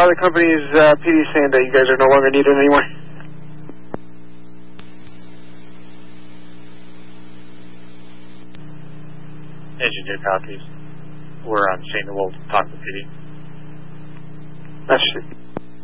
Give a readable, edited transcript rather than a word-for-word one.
other companies, PD saying that you guys are no longer needed anymore. Engineer copies. We're on scene. We'll talk to PD. That's